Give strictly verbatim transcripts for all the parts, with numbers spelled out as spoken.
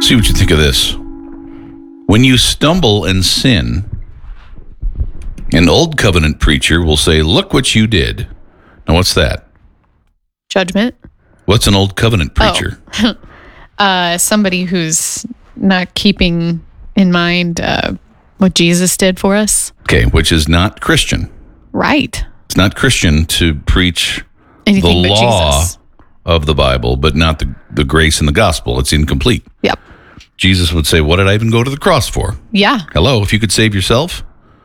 See what you think of this. When you stumble and sin, an old covenant preacher will say, look what you did. Now, what's that? Judgment. What's an old covenant preacher? Oh. uh, somebody who's not keeping in mind uh, what Jesus did for us. Okay, which is not Christian. Right. It's not Christian to preach Anything the but law Jesus. of the Bible, but not the, the grace in the gospel. It's incomplete. Yep. Jesus would say, what did I even go to the cross for? Yeah. Hello, if you could save yourself.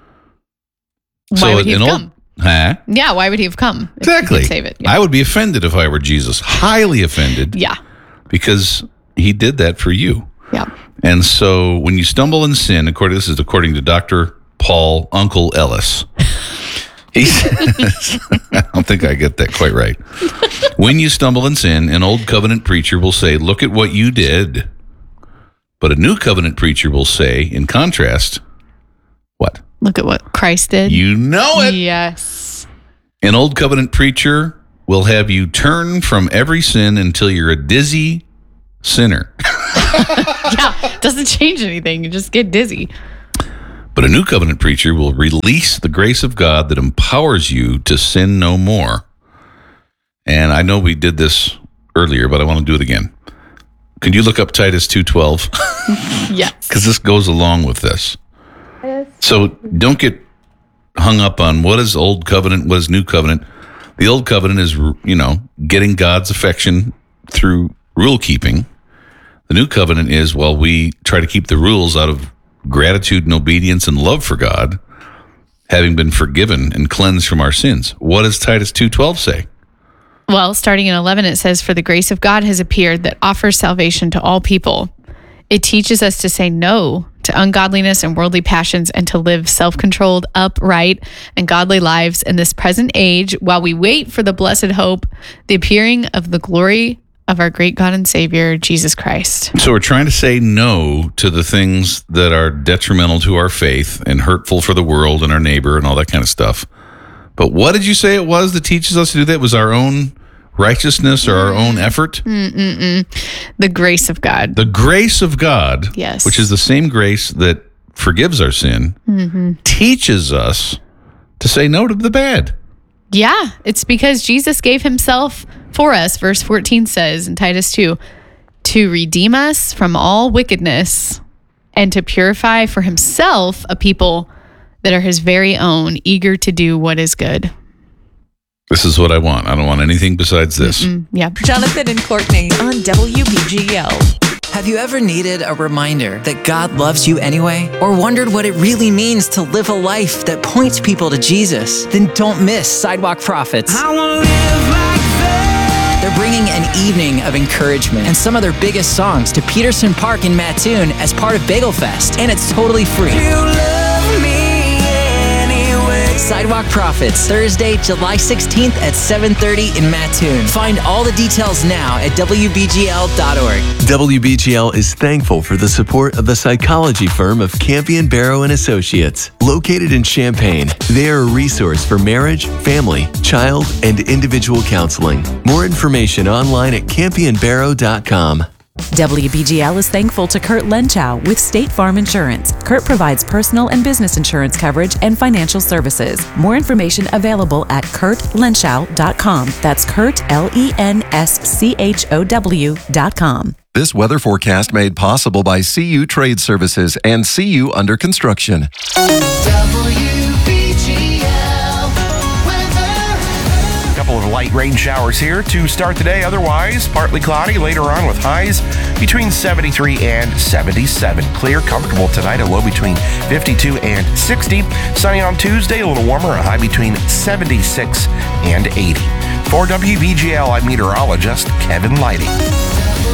Why so would he have old, come? Huh? Yeah, why would he have come? If Exactly. He could save it. Yeah. I would be offended if I were Jesus. Highly offended. yeah. Because he did that for you. Yeah. And so when you stumble in sin, according this is according to Doctor Paul Uncle Ellis. He says, I don't think I get that quite right. When you stumble in sin, an old covenant preacher will say, look at what you did. But a new covenant preacher will say, in contrast, what? Look at what Christ did. You know it. Yes. An old covenant preacher will have you turn from every sin until you're a dizzy sinner. Yeah. Doesn't change anything. You just get dizzy. But a new covenant preacher will release the grace of God that empowers you to sin no more. And I know we did this earlier, but I want to do it again. Can you look up Titus two twelve? Yes. Because this goes along with this. So don't get hung up on what is old covenant, what is new covenant. The old covenant is, you know, getting God's affection through rule keeping. The new covenant is, well, we try to keep the rules out of gratitude and obedience and love for God, having been forgiven and cleansed from our sins. What does Titus two twelve say? Well, starting in eleven, it says, for the grace of God has appeared that offers salvation to all people. It teaches us to say no to ungodliness and worldly passions and to live self-controlled, upright, and godly lives in this present age while we wait for the blessed hope, the appearing of the glory of our great God and Savior, Jesus Christ. So we're trying to say no to the things that are detrimental to our faith and hurtful for the world and our neighbor and all that kind of stuff. But what did you say it was that teaches us to do that? It was our own righteousness or our own effort? Mm-mm-mm. The grace of God. The grace of God, Yes. which is the same grace that forgives our sin, Mm-hmm. teaches us to say no to the bad. Yeah, it's because Jesus gave himself for us, verse fourteen says in Titus two, to redeem us from all wickedness and to purify for himself a people that are his very own, eager to do what is good. This is what I want. I don't want anything besides this. Mm, yeah. Jonathan and Courtney on W B G L. Have you ever needed a reminder that God loves you anyway? Or wondered what it really means to live a life that points people to Jesus? Then don't miss Sidewalk Prophets. I wanna live like that. They're bringing an evening of encouragement and some of their biggest songs to Peterson Park in Mattoon as part of Bagel Fest, and it's totally free. You love me anyway. Sidewalk Prophets, Thursday, July sixteenth at seven thirty in Mattoon. Find all the details now at W B G L dot org. W B G L is thankful for the support of the psychology firm of Campion Barrow and Associates. Located in Champaign, they are a resource for marriage, family, child, and individual counseling. More information online at campion barrow dot com. W B G L is thankful to Kurt Lenchow with State Farm Insurance. Kurt provides personal and business insurance coverage and financial services. More information available at kurt lenschow dot com. That's Kurt, L E N S C H O W dot com. This weather forecast made possible by C U Trade Services and C U Under Construction. Couple of light rain showers here to start the day. Otherwise, partly cloudy later on with highs between seventy-three and seventy-seven. Clear, comfortable tonight, a low between fifty-two and sixty. Sunny on Tuesday, a little warmer, a high between seventy-six and eighty. For W B G L, I'm meteorologist Kevin Lighting.